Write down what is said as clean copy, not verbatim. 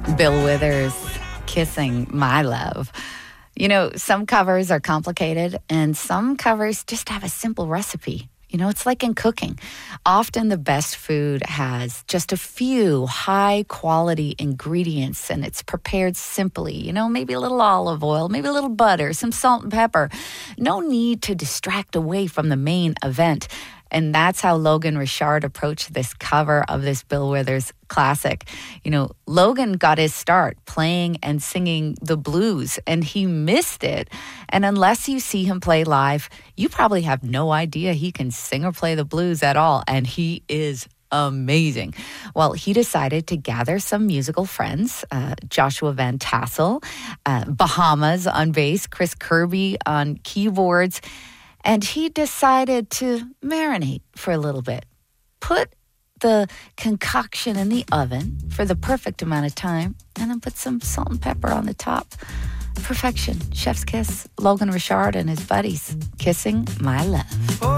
Bill Withers, Kissing My Love. You know, some covers are complicated and some covers just have a simple recipe. You know, it's like in cooking. Often the best food has just a few high-quality ingredients and it's prepared simply. You know, maybe a little olive oil, maybe a little butter, some salt and pepper. No need to distract away from the main event. And that's how Logan Richard approached this cover of this Bill Withers classic. You know, Logan got his start playing and singing the blues, and he missed it. And unless you see him play live, you probably have no idea he can sing or play the blues at all. And he is amazing. Well, he decided to gather some musical friends, Joshua Van Tassel, Bahamas on bass, Chris Kirby on keyboards, and he decided to marinate for a little bit. Put the concoction in the oven for the perfect amount of time, and then put some salt and pepper on the top. Perfection. Chef's kiss. Logan Richard and his buddies. Kissing My Love.